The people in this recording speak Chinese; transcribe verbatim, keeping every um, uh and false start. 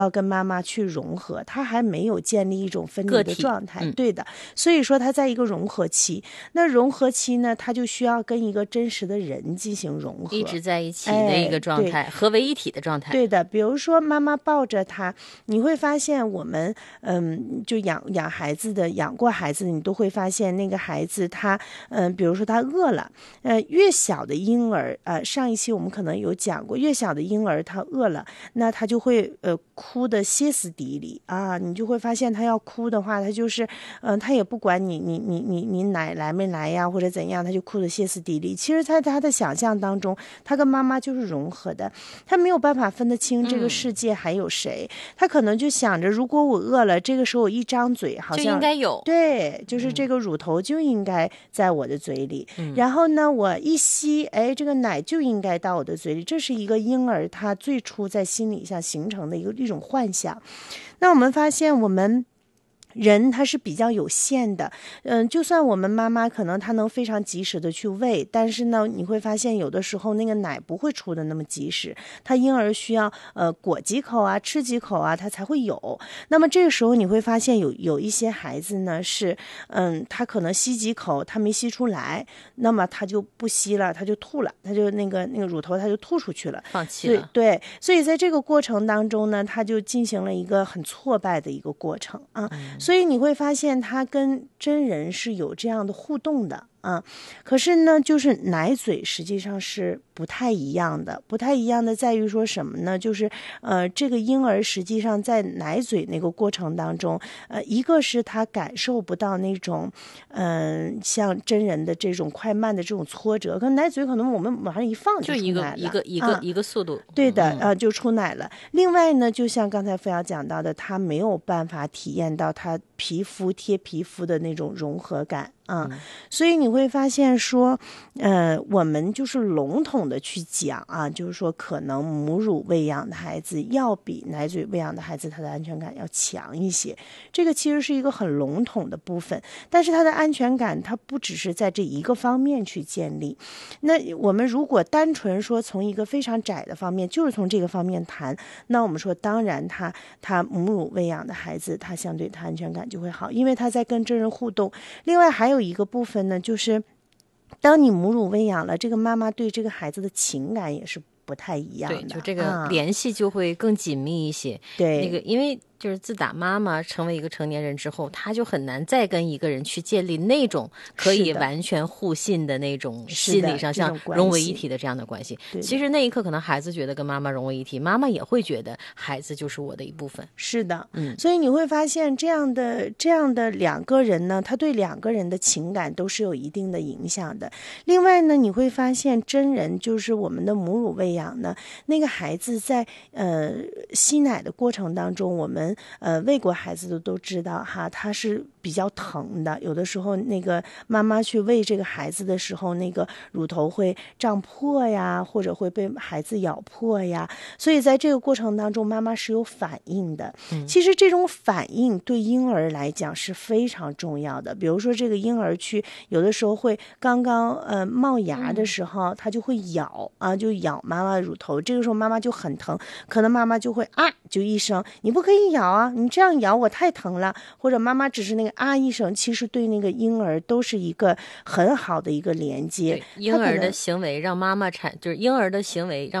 要跟妈妈去融合，他还没有建立一种分离的状态，嗯、对的。所以说他在一个融合期，那融合期呢，他就需要跟一个真实的人进行融合， 一直在一起的一个状态，哎、合为一体的状态。 对的，比如说妈妈抱着他，你会发现我们嗯，就养养孩子的，养过孩子，你都会发现那个孩子他嗯，比如说他饿了，呃，越小的婴儿，呃，上一期我们可能有讲过，越小的婴儿他饿了，那他就会呃哭得歇斯底里啊，你就会发现他要哭的话，他就是嗯、呃，他也不管你你你你你奶来没来呀，或者怎样，他就哭得歇斯底里。其实在他的想象当中，他跟妈妈就是融合的，他没有办法分得清这个世界还有谁，嗯、他可能就想着，如果我饿了，这个时候我一张嘴，好像就应该有， 对，就是这个乳头就应该在我的嘴里， 嗯、 然后呢，我一吸，哎，这个奶就应该到我的嘴里，这是一个婴儿他最初在心理上形成的一个一种幻想。那我们发现我们人他是比较有限的，嗯，就算我们妈妈可能她能非常及时的去喂，但是呢，你会发现有的时候那个奶不会出的那么及时，他婴儿需要呃裹几口啊，吃几口啊，他才会有。那么这个时候你会发现有有一些孩子呢是，嗯，他可能吸几口他没吸出来，那么他就不吸了，他就吐了，他就那个那个乳头他就吐出去了， 放弃了。 对对，所以在这个过程当中呢，他就进行了一个很挫败的一个过程啊。嗯，所以你会发现他跟真人是有这样的互动的啊，可是呢，就是奶嘴实际上是不太一样的，不太一样的在于说什么呢？就是呃，这个婴儿实际上在奶嘴那个过程当中，呃，一个是他感受不到那种嗯、呃，像真人的这种快慢的这种挫折，可能奶嘴可能我们往上一放就出奶了， 就一个一个一个、啊、一个速度， 对的，呃，就出奶了。另外呢，就像刚才菲瑶讲到的，他没有办法体验到他皮肤贴皮肤的那种融合感。啊、嗯，所以你会发现说，呃，我们就是笼统的去讲啊，就是说可能母乳喂养的孩子要比奶嘴喂养的孩子他的安全感要强一些，这个其实是一个很笼统的部分，但是他的安全感它不只是在这一个方面去建立。那我们如果单纯说从一个非常窄的方面，就是从这个方面谈，那我们说当然他他母乳喂养的孩子他相对他安全感就会好，因为他在跟真人互动。另外还有一个部分呢，就是当你母乳喂养了，这个妈妈对这个孩子的情感也是不太一样的， 对，就这个联系就会更紧密一些。 对、嗯， 那个因为就是自打妈妈成为一个成年人之后，她就很难再跟一个人去建立那种可以完全互信的那种心理上像融为一体的这样的关系。其实那一刻可能孩子觉得跟妈妈融为一体，妈妈也会觉得孩子就是我的一部分。 是的， 嗯， 所以你会发现这样的这样的两个人呢，他对两个人的情感都是有一定的影响的。另外呢，你会发现真人就是我们的母乳喂养呢，那个孩子在呃吸奶的过程当中，我们呃喂过孩子的都知道哈，他是比较疼的，有的时候那个妈妈去喂这个孩子的时候，那个乳头会胀破呀，或者会被孩子咬破呀，所以在这个过程当中妈妈是有反应的。 嗯， 其实这种反应对婴儿来讲是非常重要的，比如说这个婴儿去有的时候会刚刚呃冒芽的时候，他就会咬啊，就咬妈妈的乳头，这个时候妈妈就很疼，可能妈妈就会啊就一声，你不可以咬啊，你这样咬我太疼了，或者妈妈只是那个啊一声，其实对那个婴儿都是一个很好的一个连接。 婴儿的行为让妈妈产，就是婴儿的行为让